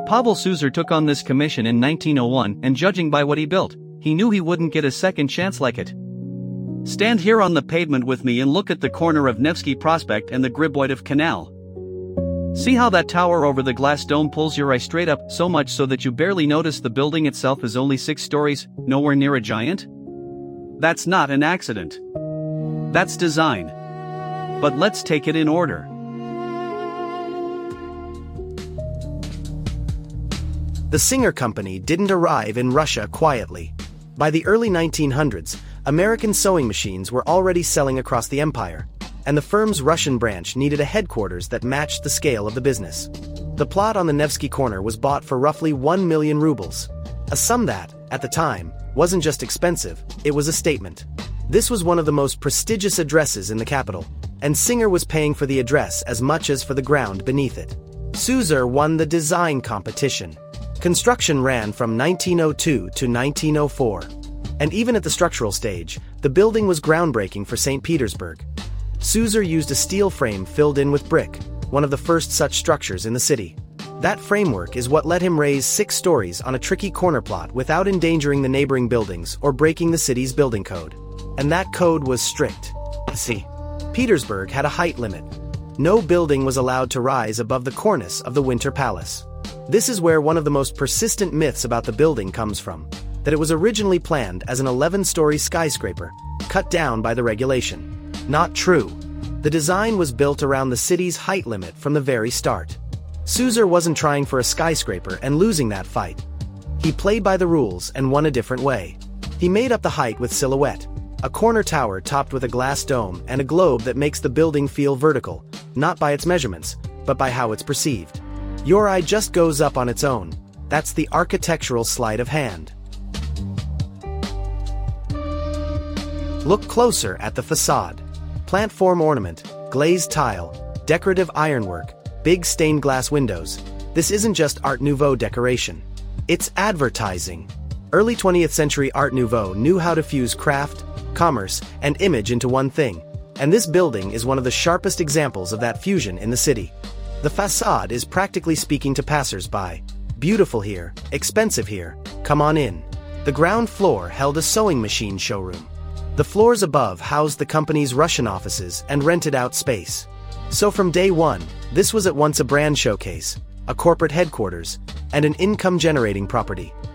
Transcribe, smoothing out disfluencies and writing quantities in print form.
Pavel Suzer took on this commission in 1901, and judging by what he built, he knew he wouldn't get a second chance like it. Stand here on the pavement with me and look at the corner of Nevsky Prospect and the Griboidov Canal. See how that tower over the glass dome pulls your eye straight up, so much so that you barely notice the building itself is only 6 stories, nowhere near a giant? That's not an accident. That's design. But let's take it in order. The Singer Company didn't arrive in Russia quietly. By the early 1900s, American sewing machines were already selling across the empire, and the firm's Russian branch needed a headquarters that matched the scale of the business. The plot on the Nevsky corner was bought for roughly 1 million rubles, a sum that, at the time, wasn't just expensive, it was a statement. This was one of the most prestigious addresses in the capital, and Singer was paying for the address as much as for the ground beneath it. Suzer won the design competition. Construction ran from 1902 to 1904, and even at the structural stage, the building was groundbreaking for St. Petersburg. Suzer used a steel frame filled in with brick, one of the first such structures in the city. That framework is what let him raise 6 stories on a tricky corner plot without endangering the neighboring buildings or breaking the city's building code. And that code was strict. See, Petersburg had a height limit. No building was allowed to rise above the cornice of the Winter Palace. This is where one of the most persistent myths about the building comes from, that it was originally planned as an 11-story skyscraper, cut down by the regulation. Not true. The design was built around the city's height limit from the very start. Suzer wasn't trying for a skyscraper and losing that fight. He played by the rules and won a different way. He made up the height with silhouette, a corner tower topped with a glass dome and a globe that makes the building feel vertical, not by its measurements, but by how it's perceived. Your eye just goes up on its own. That's the architectural sleight of hand. Look closer at the facade. Plant form ornament, glazed tile, decorative ironwork, big stained glass windows. This isn't just Art Nouveau decoration. It's advertising. Early 20th century Art Nouveau knew how to fuse craft, commerce, and image into one thing, and this building is one of the sharpest examples of that fusion in the city. The facade is practically speaking to passers-by. Beautiful here, expensive here, come on in. The ground floor held a sewing machine showroom. The floors above housed the company's Russian offices and rented out space. So from day one, this was at once a brand showcase, a corporate headquarters, and an income-generating property.